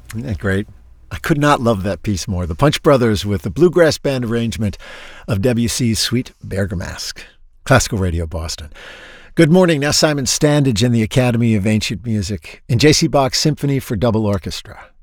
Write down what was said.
Isn't that great? I could not love that piece more. The Punch Brothers with the bluegrass band arrangement of Debussy's Sweet Bergamask. Classical Radio Boston. Good morning. Now Simon Standage and the Academy of Ancient Music in J.C. Bach's Symphony for Double Orchestra.